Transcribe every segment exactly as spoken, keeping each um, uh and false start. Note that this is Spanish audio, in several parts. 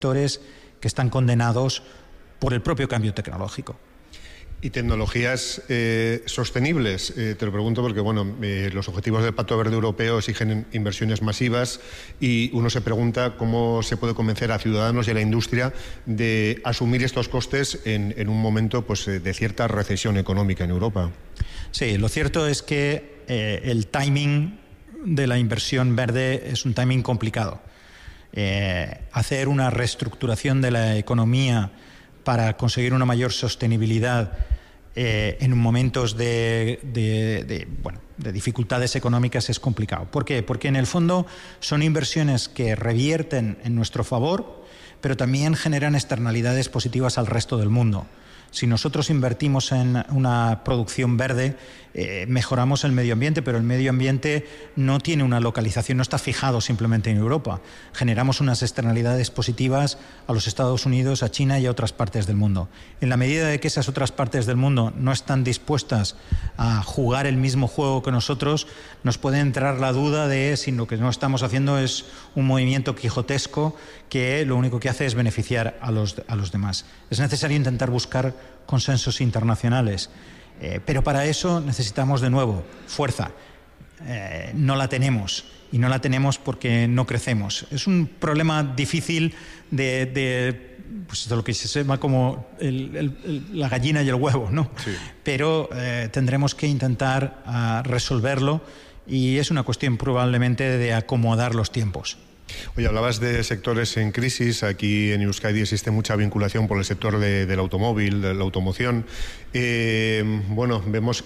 sectores que están condenados por el propio cambio tecnológico. ¿Y tecnologías eh, sostenibles? Eh, te lo pregunto porque bueno, eh, los objetivos del Pacto Verde Europeo exigen inversiones masivas y uno se pregunta cómo se puede convencer a ciudadanos y a la industria de asumir estos costes en, en un momento pues, de cierta recesión económica en Europa. Sí, lo cierto es que eh, el timing de la inversión verde es un timing complicado. Eh, hacer una reestructuración de la economía para conseguir una mayor sostenibilidad eh, en momentos de, de, de, bueno, de dificultades económicas es complicado. ¿Por qué? Porque en el fondo son inversiones que revierten en nuestro favor, pero también generan externalidades positivas al resto del mundo. Si nosotros invertimos en una producción verde, eh, mejoramos el medio ambiente, pero el medio ambiente no tiene una localización, no está fijado simplemente en Europa. Generamos unas externalidades positivas a los Estados Unidos, a China y a otras partes del mundo. En la medida de que esas otras partes del mundo no están dispuestas a jugar el mismo juego que nosotros, nos puede entrar la duda de si lo que no estamos haciendo es un movimiento quijotesco que lo único que hace es beneficiar a los, a los demás. Es necesario intentar buscar consensos internacionales, eh, pero para eso necesitamos de nuevo fuerza. Eh, no la tenemos y no la tenemos porque no crecemos. Es un problema difícil de, de, pues de lo que se llama como el, el, el, la gallina y el huevo, ¿no? Sí. Pero eh, tendremos que intentar uh, resolverlo y es una cuestión probablemente de acomodar los tiempos. Oye, hablabas de sectores en crisis. Aquí en Euskadi existe mucha vinculación por el sector de, del automóvil, de la automoción. Eh, bueno, vemos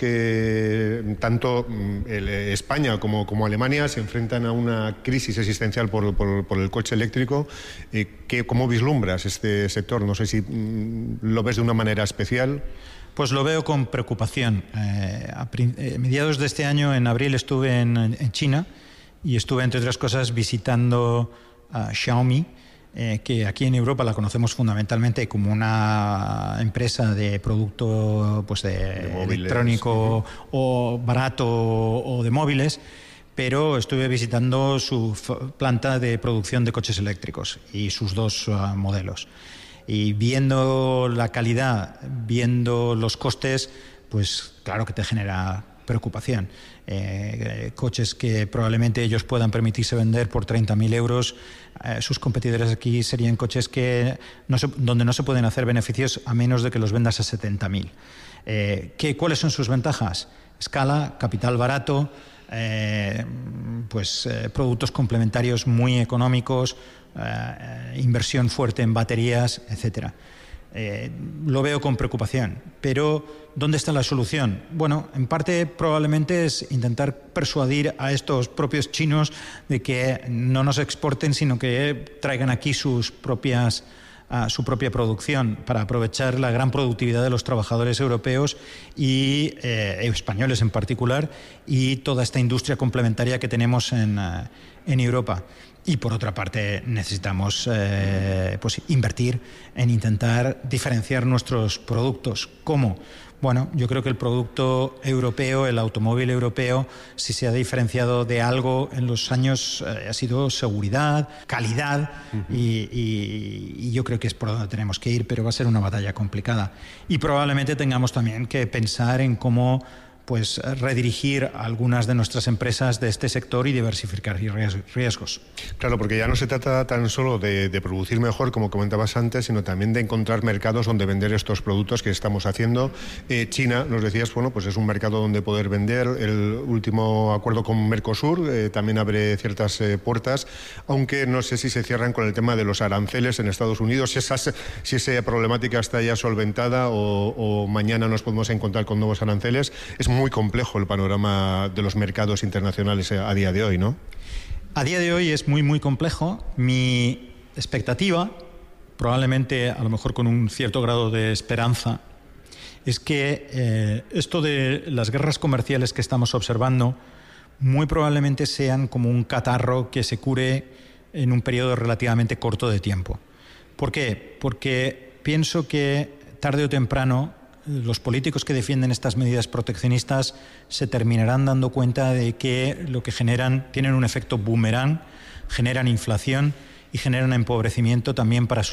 que tanto el, España como, como Alemania se enfrentan a una crisis existencial por, por, por el coche eléctrico. Eh, ¿qué, ¿Cómo vislumbras este sector? No sé si mm, lo ves de una manera especial. Pues lo veo con preocupación. Eh, a, a mediados de este año, en abril, estuve en, en China. Y estuve, entre otras cosas, visitando a Xiaomi, eh, que aquí en Europa la conocemos fundamentalmente como una empresa de producto pues, de de móviles, electrónico sí. o barato o de móviles, pero estuve visitando su planta de producción de coches eléctricos y sus dos uh, modelos. Y viendo la calidad, viendo los costes, pues claro que te genera preocupación. Eh, coches que probablemente ellos puedan permitirse vender por treinta mil euros, eh, sus competidores aquí serían coches que no se, donde no se pueden hacer beneficios a menos de que los vendas a setenta mil. Eh, ¿qué, ¿Cuáles son sus ventajas? Escala, capital barato, eh, pues eh, productos complementarios muy económicos, eh, inversión fuerte en baterías, etcétera. Eh, lo veo con preocupación, pero ¿dónde está la solución? Bueno, en parte probablemente es intentar persuadir a estos propios chinos de que no nos exporten, sino que traigan aquí sus propias, uh, su propia producción para aprovechar la gran productividad de los trabajadores europeos y eh, españoles en particular y toda esta industria complementaria que tenemos en, uh, en Europa. Y por otra parte necesitamos eh, pues invertir en intentar diferenciar nuestros productos. ¿Cómo? Bueno, yo creo que el producto europeo, el automóvil europeo, si se ha diferenciado de algo en los años, eh, ha sido seguridad, calidad, uh-huh. y, y, y yo creo que es por donde tenemos que ir, pero va a ser una batalla complicada. Y probablemente tengamos también que pensar en cómo pues redirigir algunas de nuestras empresas de este sector y diversificar riesgos. Claro, porque ya no se trata tan solo de, de producir mejor, como comentabas antes, sino también de encontrar mercados donde vender estos productos que estamos haciendo. Eh, China, nos decías, bueno, pues es un mercado donde poder vender. El último acuerdo con Mercosur eh, también abre ciertas eh, puertas, aunque no sé si se cierran con el tema de los aranceles en Estados Unidos, si esa, si esa problemática está ya solventada o, o mañana nos podemos encontrar con nuevos aranceles. Es muy complejo el panorama de los mercados internacionales a día de hoy, ¿no? A día de hoy es muy, muy complejo. Mi expectativa, probablemente a lo mejor con un cierto grado de esperanza, es que eh, esto de las guerras comerciales que estamos observando muy probablemente sean como un catarro que se cure en un periodo relativamente corto de tiempo. ¿Por qué? Porque pienso que tarde o temprano los políticos que defienden estas medidas proteccionistas se terminarán dando cuenta de que lo que generan tienen un efecto boomerang, generan inflación y genera un empobrecimiento también para sus